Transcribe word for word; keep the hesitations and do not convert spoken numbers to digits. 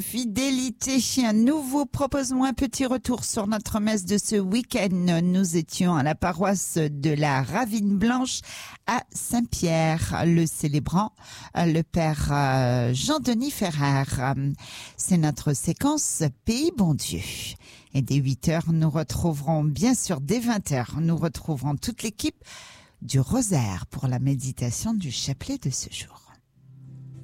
Fidélité, nous vous proposons un petit retour sur notre messe de ce week-end. Nous étions à la paroisse de la Ravine Blanche à Saint-Pierre. Le célébrant, le père Jean-Denis Ferrer. C'est notre séquence Pays bon Dieu. Et dès huit heures, nous retrouverons, bien sûr, dès vingt heures, nous retrouverons toute l'équipe du Rosaire pour la méditation du chapelet de ce jour.